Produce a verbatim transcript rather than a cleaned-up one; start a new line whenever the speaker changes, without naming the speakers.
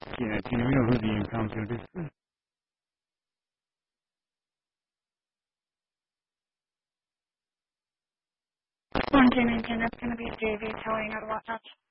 Yeah, Tina, we know who the impound's going to be.
One Jimmy Jim, it's going to be J V telling you how to watch out.